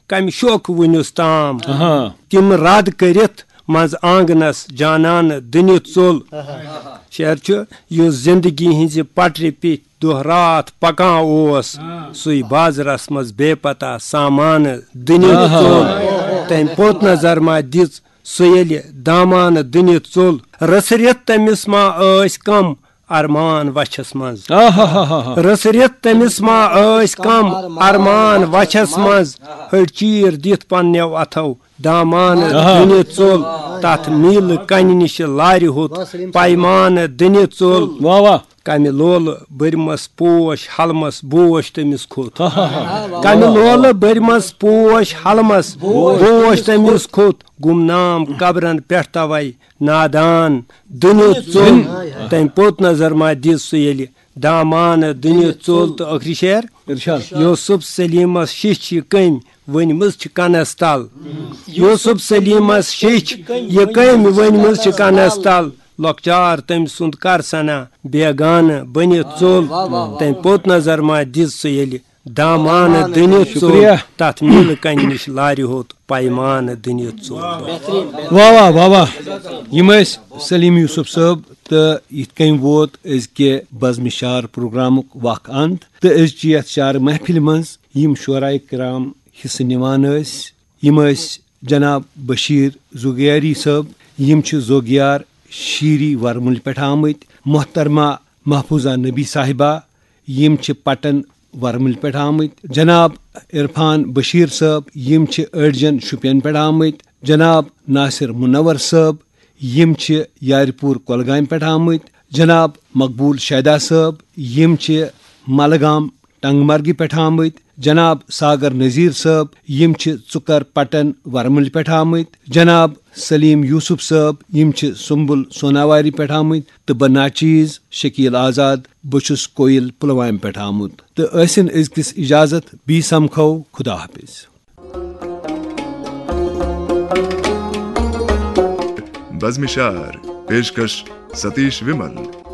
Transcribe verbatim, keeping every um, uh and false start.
کم شوق ونس تام تم رد کرت مز آنگنس جانان دنت ژول شعر چھ زندگی ہز پٹر پہ دہ رات پکان اوس سی بازرس مز بے پتہ سامان دنت ژول تم پوت نظر ما دِژ سہ ییٚلہِ دامان دنت ژول رسرت تمس ما ٲسۍ کم ارمان وچھس مز رسرت تمس ما ٲسۍ کم ارمان وچھس مز ہڑ چیر دِتھ پننیو اتھو دامان دنت ژول تتھ میل کنہ نش لارِ ہوت پیمان دنت ژول کمہ لولہ برمس پوش حلمس بوش تمس کھوت کمہ لولہ برمس پوش حلمس بوش تمس کھوت گمنام قبرن پٮ۪ٹھ توے نادان دنت ژول تم پوت نظر ما دِژ سہ ییٚلہِ دامان دنت ژول تو ٲخری شعر یوسف سلیمس شیچھ یہ کٔمۍ ؤنمٕژ چھِ کنس تل یوسف سلیمس شیچھ یہ کٔمۍ ؤنمٕژ چھِ کنس تل لۄکچار تٔمۍ سُنٛد کر سنا بیگانہ بٔنِتھ ژوٚل تٔمۍ پوٚت نظر ما دِژ سُہ ییٚلہِ دامان دنت ژوٚل تتھ میلہ کنہ نش لارِ ہوت پیمان دنت ژوٚل واہ واہ واہ واہ یم ٲسۍ سلیم یوسف صٲب تہٕ یِتھ کٔنۍ ووت أزکہِ بزمِ شعر پروگرامُک وق انت تہٕ أزچہِ یتھ شعر محفلہِ منٛز یِم شعراے کرام حصہٕ نِوان ٲسۍ یِم ٲسۍ جناب بشیر زوگیاری صٲب یم چھِ زوگیار شیری ورمُلہِ پٮ۪ٹھ آمٕتۍ محترمہ محفوظہ نبی صاحبہ یم چھِ پٹن ورمُلہِ پٮ۪ٹھ آمٕتۍ جناب عرفان بشیر صٲب یم چھِ أڈجن شُپین پٮ۪ٹھ آمٕتۍ جناب ناصر منور صٲب یم چھِ یارِ پوٗر کۄلگامہِ پٮ۪ٹھ آمٕتۍ جناب مقبوٗل شیدا صٲب یم چھِ ملگام ٹنگ مرگہِ پٮ۪ٹھ آمٕتۍ جناب ساگر نذیر صٲب یم چھِ ژُکر پٹن ورمُلہِ پٮ۪ٹھ آمٕتۍ جناب سلیم یوسف صٲب یم چھِ سُمبل سوناواری پٮ۪ٹھ آمٕتۍ تہٕ بہٕ ناچیز شکیل آزاد بہٕ چھُس کویل پُلوامہِ پٮ۪ٹھ آمُت تہٕ ٲسِن أزکِس اجازت بی سمکھو خدا حافظ. بزم شعر پیشکش ستیش ومل.